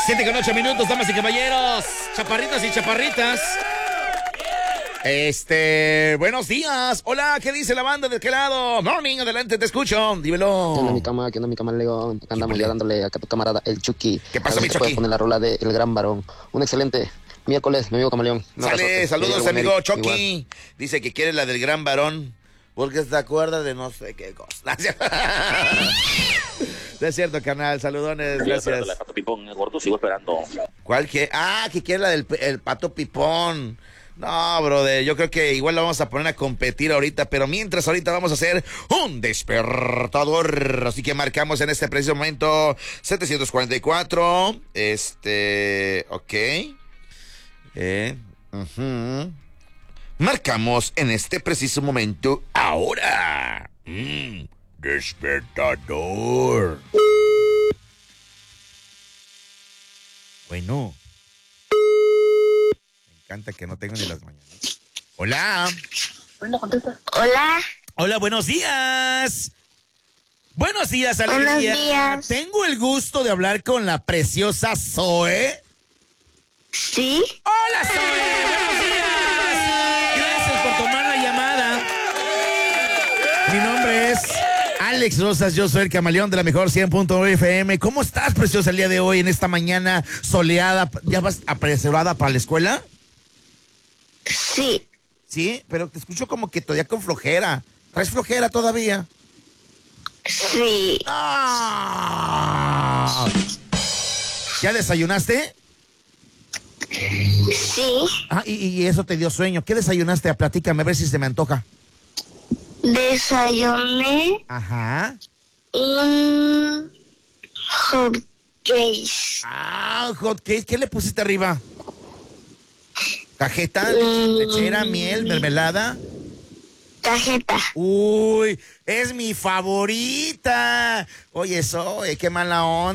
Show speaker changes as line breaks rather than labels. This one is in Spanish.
7:08, damas y caballeros, chaparritas y chaparritas. Buenos días. Hola, ¿qué dice la banda de qué lado? Morning, adelante, te escucho. Dímelo.
¿Qué onda mi cama, León? Andamos ya dándole acá a tu camarada, el Chucky.
¿Qué pasa,
a ver
mi
si te puedes
Chucky?
poner la rola de El Gran Varón. Un excelente miércoles, mi amigo Camaleón. Un
Sale,
abrazote.
saludos,
Buen
amigo
Eric,
Chucky.
igual.
Dice que quiere la del gran varón. Porque se acuerda de no sé qué cosa. No es cierto, canal. Saludones, gracias.
La Pato Pipón, gordo, sigo esperando.
¿Cuál que? Ah, que quiere la del el Pato Pipón. No, brother, yo creo que igual la vamos a poner a competir ahorita, pero mientras ahorita vamos a hacer un despertador. Así que marcamos en este preciso momento 744. Ok. Marcamos en este preciso momento ahora. Despertador. Bueno. Me encanta que no tengo ni las mañanas. Hola.
Hola,
Hola, buenos días. Buenos días,
buenos
Alegría.
días.
Tengo el gusto de hablar con la preciosa Zoe.
¿Sí?
Hola, Zoe. Buenos días. Gracias por tomar la llamada. Mi nombre es Alex Rosas, yo soy el camaleón de la mejor 100.9 FM. ¿Cómo estás, preciosa, el día de hoy en esta mañana soleada? ¿Ya vas apresurada para la escuela?
Sí,
Sí, pero te escucho como que todavía con flojera. ¿Traes flojera todavía?
sí,
¡Ah! ¿Ya desayunaste?
sí.
Ah, y eso te dio sueño. ¿Qué desayunaste? Platícame, a ver si se me antoja.
Desayuné
Ajá.
un hot cake.
Ah, hot cake. ¿Qué le pusiste arriba? ¿Cajeta? ¿Lechera? ¿Miel? ¿Mermelada?
Cajeta.
Uy, es mi favorita. Oye, Zoe, qué mala onda.